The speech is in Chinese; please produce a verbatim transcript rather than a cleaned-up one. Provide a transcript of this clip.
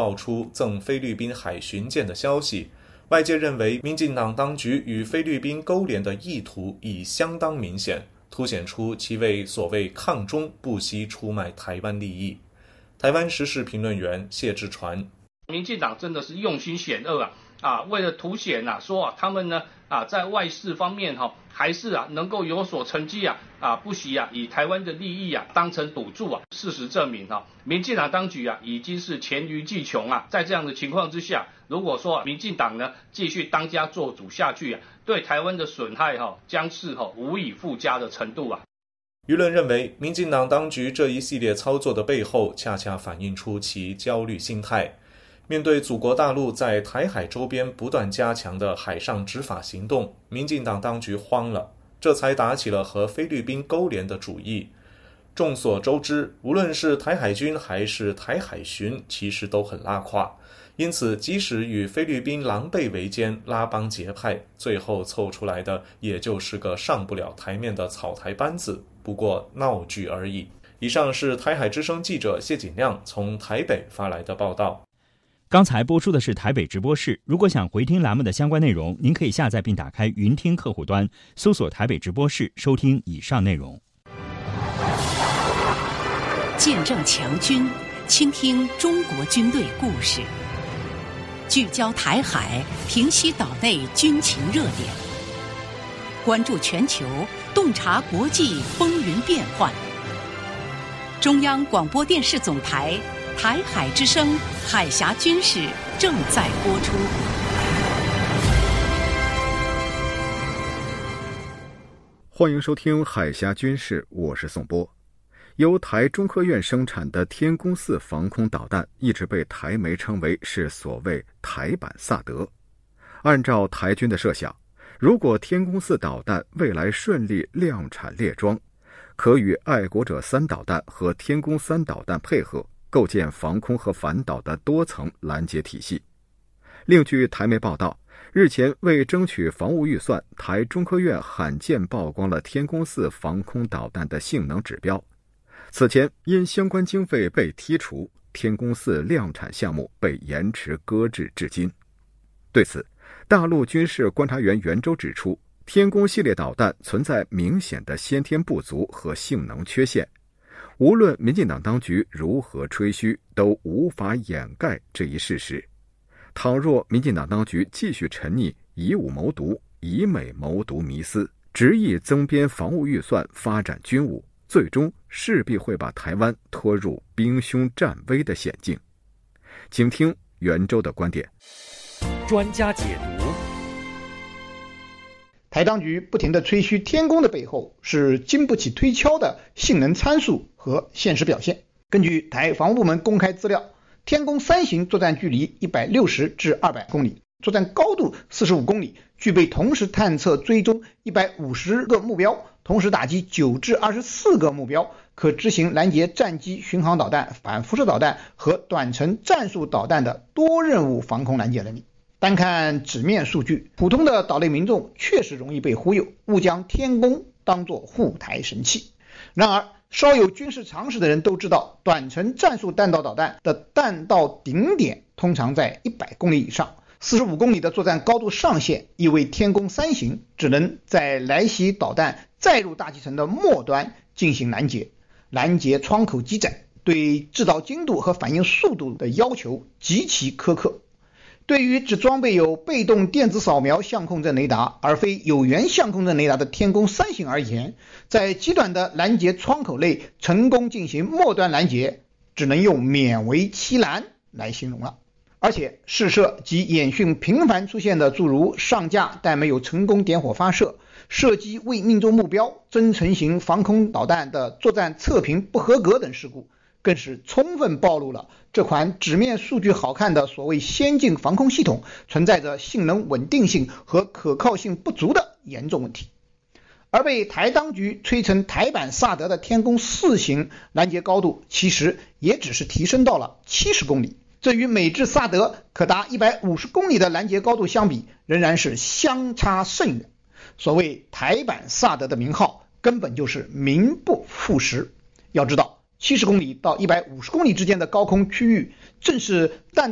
爆出赠菲律宾海巡舰的消息，外界认为民进党当局与菲律宾勾连的意图已相当明显，凸显出其为所谓抗中不惜出卖台湾利益。台湾时事评论员谢志传： 民进党真的是用心险恶啊！啊，为了凸显啊，说啊，他们呢啊，在外事方面哈、啊，还是啊能够有所成绩啊啊，不惜啊以台湾的利益啊当成赌注啊。事实证明哈、啊，民进党当局啊已经是黔驴技穷啊。在这样的情况之下，如果说、啊、民进党呢继续当家做主下去啊，对台湾的损害哈、啊、将是哈、啊、无以复加的程度啊。 舆论认为，民进党当局这一系列操作的背后，恰恰反映出其焦虑心态。面对祖国大陆在台海周边不断加强的海上执法行动，民进党当局慌了，这才打起了和菲律宾勾连的主意。众所周知，无论是台海军还是台海巡，其实都很拉胯。因此，即使与菲律宾狼狈为奸、拉帮结派，最后凑出来的也就是个上不了台面的草台班子，不过闹剧而已。以上是台海之声记者谢锦亮从台北发来的报道。 刚才播出的是台北直播室，如果想回听栏目的相关内容，您可以下载并打开云听客户端，搜索台北直播室，收听以上内容。 见证强军，倾听中国军队故事，聚焦台海，平息岛内军情热点，关注全球，洞察国际风云变幻。中央广播电视总台台海之声海峡军事正在播出。 欢迎收听海峡军事，我是宋波。由台中科院生产的天宫四防空导弹一直被台媒称为是所谓台版萨德。按照台军的设想，如果天宫四导弹未来顺利量产列装，可与爱国者三导弹和天宫三导弹配合，构建防空和反导的多层拦截体系。另据台媒报道，日前为争取防务预算，台中科院罕见曝光了天宫四防空导弹的性能指标。此前因相关经费被剔除，天宫四量产项目被延迟搁置至今。对此，大陆军事观察员袁周指出，天宫系列导弹存在明显的先天不足和性能缺陷，无论民进党当局如何吹嘘，都无法掩盖这一事实。倘若民进党当局继续沉溺以武谋独、以美谋独迷思，执意增编防务预算发展军武，最终势必会把台湾拖入兵凶战危的险境。请听袁周的观点。 专家解读。 台当局不停地吹嘘天宫的背后是经不起推敲的性能参数和现实表现。根据台防务部门公开资料，天宫三型作战距离一百六十至二百公里，作战高度四十五公里，具备同时探测追踪一百五十个目标，同时打击九至二十四个目标，可执行拦截战机、巡航导弹、反辐射导弹和短程战术导弹的多任务防空拦截能力。单看纸面数据，普通的岛内民众确实容易被忽悠，误将天宫当作护台神器。然而稍有军事常识的人都知道，短程战术弹道导弹的弹道顶点通常在一百公里以上，四十五公里的作战高度上限意味天宫三型只能在来袭导弹载入大气层的末端进行拦截，拦截窗口极窄，对制导精度和反应速度的要求极其苛刻。对于只装备有被动电子扫描相控阵雷达而非有源相控阵雷达的天宫三型而言，在极短的拦截窗口内成功进行末端拦截，只能用勉为其难来形容了。而且试射及演训频繁出现的诸如上架但没有成功点火发射、射击未命中目标、增程型防空导弹的作战测评不合格等事故，更是充分暴露了这款纸面数据好看的所谓先进防空系统存在着性能稳定性和可靠性不足的严重问题。而被台当局吹成台版萨德的天宫四型拦截高度，其实也只是提升到了七十公里，这与美制萨德可达一百五十公里的拦截高度相比，仍然是相差甚远。所谓台版萨德的名号根本就是名不副实。要知道，七十公里到一百五十公里之间的高空区域，正是弹